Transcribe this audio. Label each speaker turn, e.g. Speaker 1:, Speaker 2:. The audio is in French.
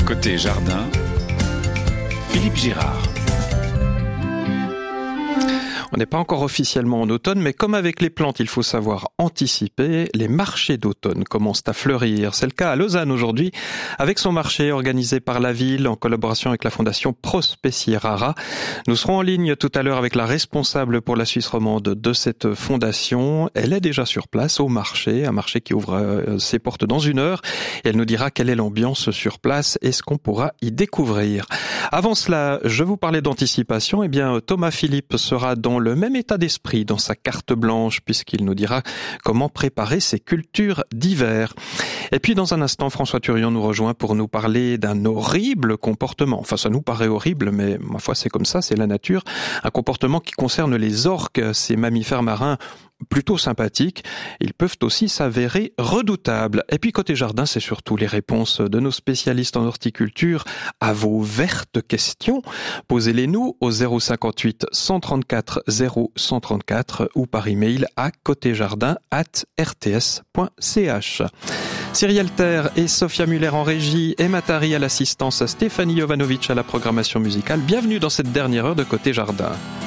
Speaker 1: Côté jardin, Philippe Girard.
Speaker 2: On n'est pas encore officiellement en automne, mais comme avec les plantes, il faut savoir anticiper. Les marchés d'automne commencent à fleurir. C'est le cas à Lausanne aujourd'hui, avec son marché organisé par la ville en collaboration avec la fondation Prospecie Rara. Nous serons en ligne tout à l'heure avec la responsable pour la Suisse romande de cette fondation. Elle est déjà sur place au marché, un marché qui ouvre ses portes dans 1 heure. Et elle nous dira quelle est l'ambiance sur place et ce qu'on pourra y découvrir. Avant cela, je vous parlais d'anticipation. Eh bien, Thomas Philippe sera dans le même état d'esprit dans sa carte blanche puisqu'il nous dira comment préparer ses cultures d'hiver. Et puis dans un instant, François Turion nous rejoint pour nous parler d'un horrible comportement. Enfin, ça nous paraît horrible, mais ma foi, c'est comme ça, c'est la nature. Un comportement qui concerne les orques, ces mammifères marins plutôt sympathiques. Ils peuvent aussi s'avérer redoutables. Et puis côté jardin, c'est surtout les réponses de nos spécialistes en horticulture à vos vertes questions. Posez-les nous au 058 134 0134 ou par email à côtéjardin@rts.ch. Cyrielle Terre et Sophia Muller en régie, Emma Tari à l'assistance, Stéphanie Jovanovic à la programmation musicale. Bienvenue dans cette dernière heure de Côté Jardin.